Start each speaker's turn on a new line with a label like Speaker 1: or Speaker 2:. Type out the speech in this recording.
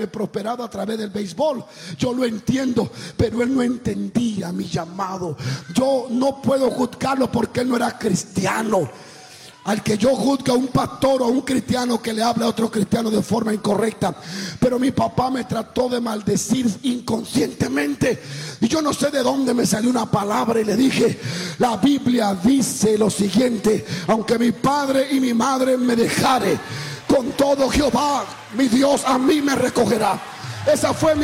Speaker 1: prosperado a través del béisbol. Yo lo entiendo, pero él no entendía mi llamado. Yo no puedo juzgarlo porque él no era cristiano. Al que yo juzgo a un pastor o a un cristiano que le habla a otro cristiano de forma incorrecta. Pero mi papá me trató de maldecir inconscientemente. Y yo no sé de dónde me salió una palabra y le dije: la Biblia dice lo siguiente: aunque mi padre y mi madre me dejare, con todo Jehová, mi Dios, a mí me recogerá. Esa fue mi